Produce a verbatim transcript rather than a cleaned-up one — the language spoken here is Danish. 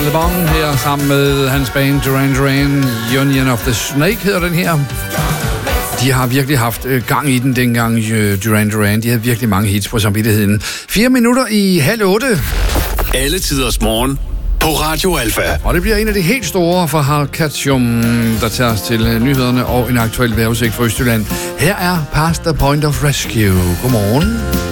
The Bong her sammen med hans band Duran Duran. Union of the Snake hedder den her. De har virkelig haft gang i den dengang, Duran Duran. De havde virkelig mange hits på samvittigheden. Fire minutter i halv otte. Alle tiders morgen på Radio Alfa. Og det bliver en af de helt store for Harald Katjum, der tager os til nyhederne og en aktuel vejrudsigt for Østjylland. Her er Past the Point of Rescue. Godmorgen.